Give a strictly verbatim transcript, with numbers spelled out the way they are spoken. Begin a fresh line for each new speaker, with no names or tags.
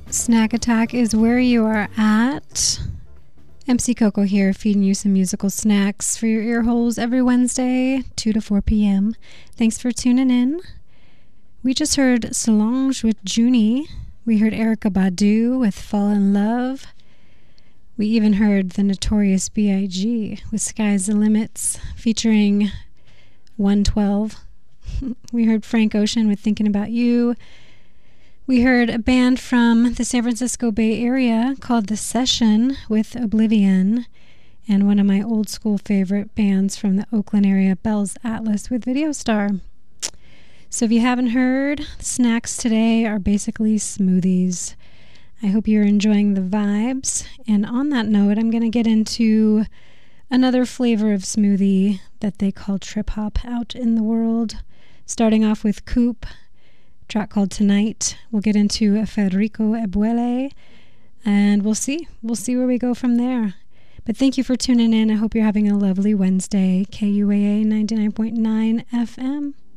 Snack Attack is where you are at. M C Coco here, feeding you some musical snacks for your ear holes every Wednesday, two to four p.m. Thanks for tuning in. We just heard Solange with Junie. We heard Erykah Badu with Fall in Love. We even heard the Notorious B I G with Sky's the Limits, featuring one twelve. We heard Frank Ocean with Thinking About You. We heard a band from the San Francisco Bay Area called The Session with Oblivion, and one of my old school favorite bands from the Oakland area, Bell's Atlas with Video Star. So if you haven't heard, snacks today are basically smoothies. I hope you're enjoying the vibes. And on that note, I'm going to get into another flavor of smoothie that they call trip hop out in the world. Starting off with Coop, track called Tonight. We'll get into a Federico Ebuele, and we'll see. We'll see where we go from there. But thank you for tuning in. I hope you're having a lovely Wednesday. K U A A ninety-nine point nine F M.